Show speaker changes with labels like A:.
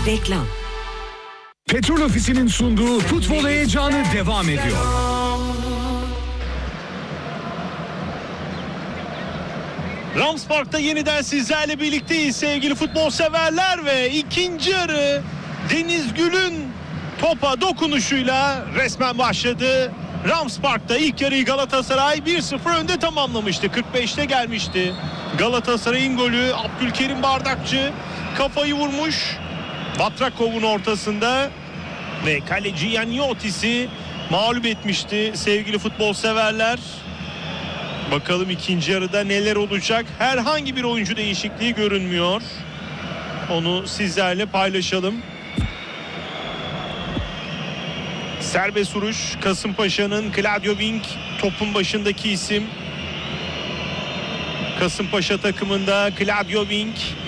A: Reklam.
B: Petrol Ofisi'nin sunduğu futbol heyecanı devam ediyor.
C: Rams Park'ta yeniden sizlerle birlikteyiz sevgili futbol severler ve ikinci yarı Deniz Gül'ün topa dokunuşuyla resmen başladı. Rams Park'ta ilk yarıyı Galatasaray 1-0 önde tamamlamıştı. 45'te gelmişti. Galatasaray'ın golü Abdülkerim Bardakçı kafayı vurmuş. Batrakov'un ortasında ve kaleci Yaniotis'i mağlup etmişti sevgili futbol severler. Bakalım ikinci yarıda neler olacak? Herhangi bir oyuncu değişikliği görünmüyor. Onu sizlerle paylaşalım. Serbest vuruş Kasımpaşa'nın Claudio Wink topun başındaki isim. Kasımpaşa takımında Claudio Wink